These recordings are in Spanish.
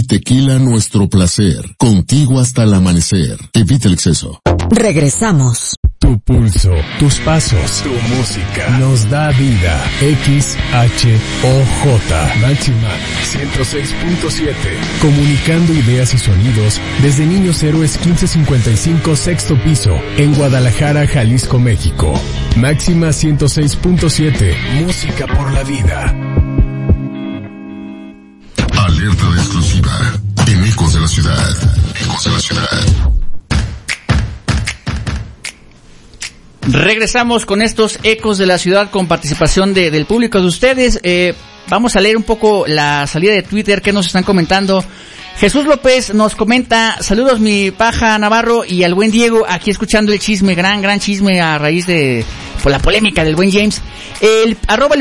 y tequila nuestro placer. Contigo hasta el amanecer. Evita el exceso. Regresamos. Tu pulso, tus pasos, tu música nos da vida. XHOJ Máxima 106.7. Comunicando ideas y sonidos desde Niños Héroes 1555 sexto piso en Guadalajara, Jalisco, México. Máxima 106.7. Música por la vida. Alerta de exclusiva en Ecos de la Ciudad. Ecos de la Ciudad. Regresamos con estos ecos de la ciudad con participación del público de ustedes. Vamos a leer un poco la salida de Twitter que nos están comentando. Jesús López nos comenta: saludos mi paja Navarro y al buen Diego, aquí escuchando el chisme, gran chisme a raíz de la polémica del buen James. El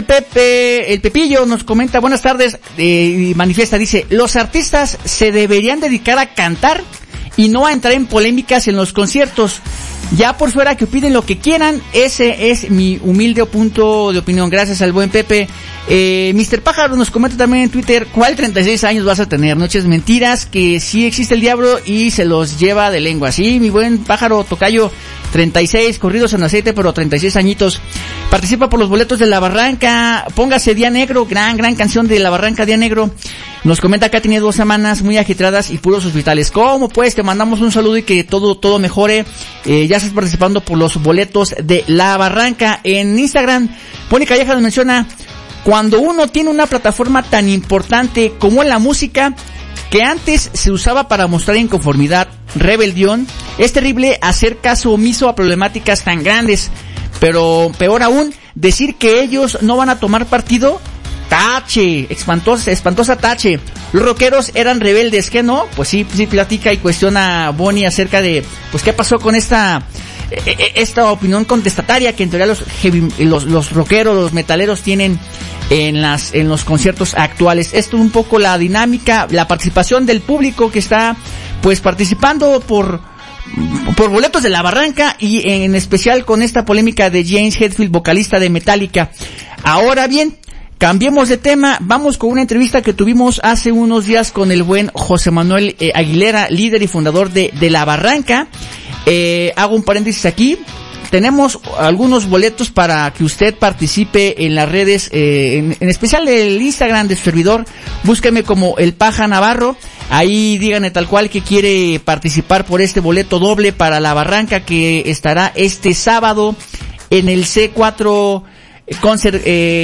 Pepillo nos comenta: buenas tardes, y manifiesta, dice: los artistas se deberían dedicar a cantar y no a entrar en polémicas en los conciertos. Ya por fuera que opinen lo que quieran, ese es mi humilde punto de opinión. Gracias al buen Pepe. Mr. Pájaro nos comenta también en Twitter: ¿cuál 36 años vas a tener? Noches mentiras, que sí existe el diablo y se los lleva de lengua. Sí, mi buen pájaro tocayo, 36 corridos en aceite, pero 36 añitos. Participa por los boletos de La Barranca. Póngase Día Negro, gran canción de La Barranca, Día Negro. Nos comenta que ha tenido 2 semanas muy agitadas y puros hospitales. ¿Cómo pues? Te mandamos un saludo y que todo mejore. Ya estás participando por los boletos de La Barranca. En Instagram, Pony Calleja nos menciona: cuando uno tiene una plataforma tan importante como la música, que antes se usaba para mostrar inconformidad, rebelión, es terrible hacer caso omiso a problemáticas tan grandes. Pero peor aún, decir que ellos no van a tomar partido. Tache, espantosa tache. Los rockeros eran rebeldes, ¿qué no? Pues sí platica y cuestiona Bonnie acerca de, pues, qué pasó con esta opinión contestataria que en teoría los rockeros, los metaleros tienen en los conciertos actuales. Esto es un poco la dinámica, la participación del público que está, pues, participando por boletos de La Barranca, y en especial con esta polémica de James Hetfield, vocalista de Metallica. Ahora bien, cambiemos de tema, vamos con una entrevista que tuvimos hace unos días con el buen José Manuel Aguilera, líder y fundador de La Barranca. Hago un paréntesis aquí. Tenemos algunos boletos para que usted participe en las redes, en especial el Instagram de su servidor. Búsqueme como El Paja Navarro. Ahí díganle tal cual que quiere participar por este boleto doble para La Barranca, que estará este sábado en el C4 Concert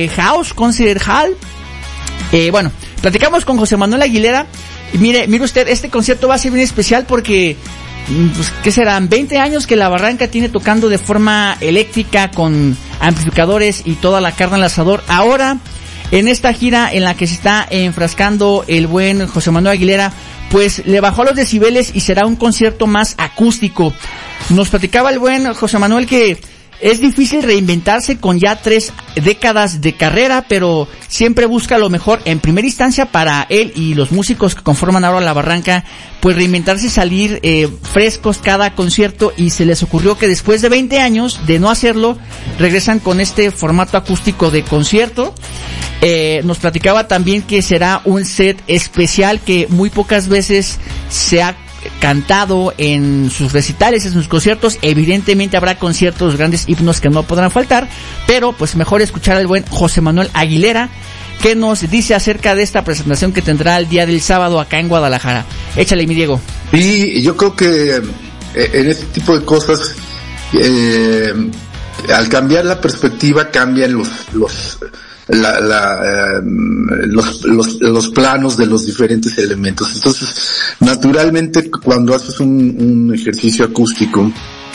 Hall. Bueno, platicamos con José Manuel Aguilera. Y mire usted, este concierto va a ser bien especial porque, pues, ¿qué serán? 20 años que La Barranca tiene tocando de forma eléctrica con amplificadores y toda la carne al asador. Ahora, en esta gira en la que se está enfrascando el buen José Manuel Aguilera, pues le bajó los decibeles y será un concierto más acústico. Nos platicaba el buen José Manuel que es difícil reinventarse con ya 3 décadas de carrera, pero siempre busca lo mejor en primera instancia para él y los músicos que conforman ahora La Barranca, pues reinventarse y salir frescos cada concierto, y se les ocurrió que después de 20 años de no hacerlo, regresan con este formato acústico de concierto. Nos platicaba también que será un set especial que muy pocas veces se ha cantado en sus recitales, en sus conciertos. Evidentemente habrá conciertos, grandes himnos que no podrán faltar, pero pues mejor escuchar al buen José Manuel Aguilera, que nos dice acerca de esta presentación que tendrá el día del sábado acá en Guadalajara. Échale, mi Diego. Sí, yo creo que en este tipo de cosas, al cambiar la perspectiva, cambian los planos de los diferentes elementos. Entonces, naturalmente, cuando haces un ejercicio acústico,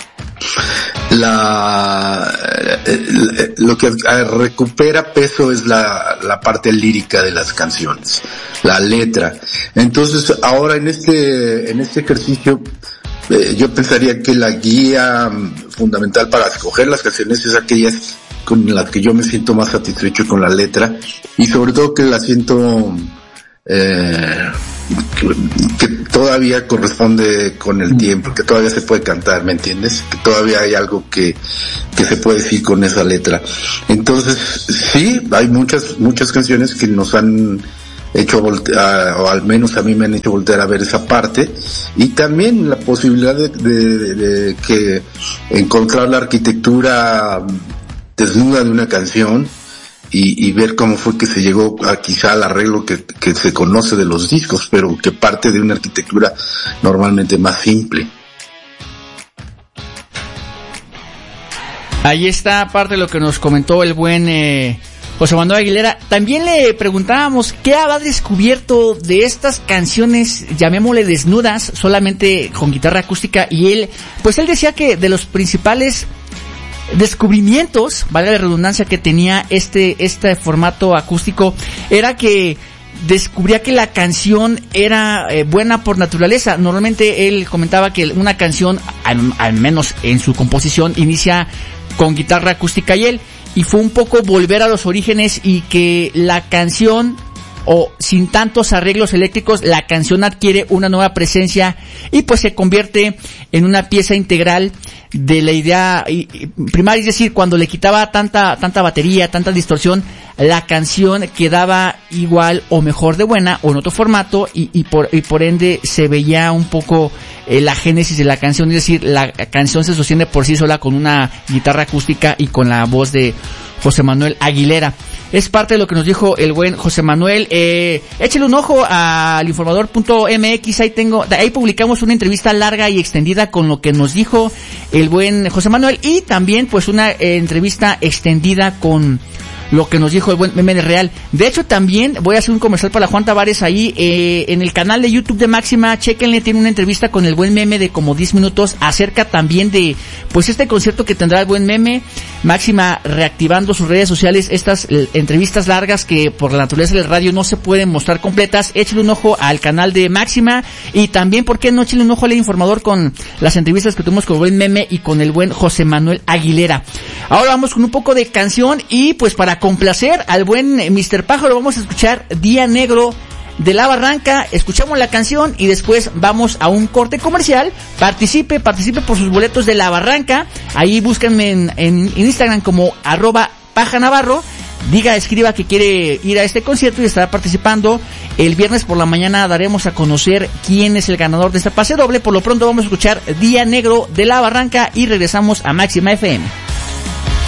lo que recupera peso es la parte lírica de las canciones, la letra. Entonces, ahora en este ejercicio, yo pensaría que la guía fundamental para escoger las canciones es aquellas con las que yo me siento más satisfecho con la letra, y sobre todo que la siento que todavía corresponde con el tiempo, que todavía se puede cantar, ¿me entiendes? Que todavía hay algo que se puede decir con esa letra. Entonces, sí, hay muchas canciones que nos han hecho voltear, o al menos a mí me han hecho voltear a ver esa parte, y también la posibilidad de que encontrar la arquitectura desnuda de una canción y ver cómo fue que se llegó a quizá al arreglo que se conoce de los discos, pero que parte de una arquitectura normalmente más simple. Ahí está parte de lo que nos comentó el buen José Manuel Aguilera. También le preguntábamos qué había descubierto de estas canciones, llamémosle desnudas, solamente con guitarra acústica, y él decía que de los principales descubrimientos, vale la redundancia, que tenía este formato acústico, era que descubría que la canción era buena por naturaleza. Normalmente él comentaba que una canción, al menos en su composición, inicia con guitarra acústica, y fue un poco volver a los orígenes, y que la canción, o sin tantos arreglos eléctricos, la canción adquiere una nueva presencia y pues se convierte en una pieza integral de la idea primaria. Es decir, cuando le quitaba tanta batería, tanta distorsión, la canción quedaba igual o mejor de buena, o en otro formato, y por ende se veía un poco la génesis de la canción. Es decir, la canción se sostiene por sí sola con una guitarra acústica y con la voz de José Manuel Aguilera. Es parte de lo que nos dijo el buen José Manuel. Échale un ojo al informador.mx, ahí publicamos una entrevista larga y extendida con lo que nos dijo el buen José Manuel, y también pues una entrevista extendida con lo que nos dijo el buen Meme de Real. De hecho, también voy a hacer un comercial para Juan Tavares ahí, en el canal de YouTube de Máxima, chéquenle, tiene una entrevista con el buen Meme de como 10 minutos, acerca también de, pues, este concierto que tendrá el buen Meme. Máxima reactivando sus redes sociales, estas entrevistas largas que por la naturaleza del radio no se pueden mostrar completas. Échale un ojo al canal de Máxima, y también, ¿por qué no échale un ojo al Informador con las entrevistas que tuvimos con el buen Meme y con el buen José Manuel Aguilera? Ahora vamos con un poco de canción, y pues para complacer al buen Mr. Pájaro vamos a escuchar Día Negro de La Barranca. Escuchamos la canción y después vamos a un corte comercial. Participe por sus boletos de La Barranca. Ahí búsquenme en Instagram como @pajanavarro. Escriba que quiere ir a este concierto y estará participando. El viernes por la mañana daremos a conocer quién es el ganador de este pase doble. Por lo pronto vamos a escuchar Día Negro de La Barranca y regresamos a Máxima FM.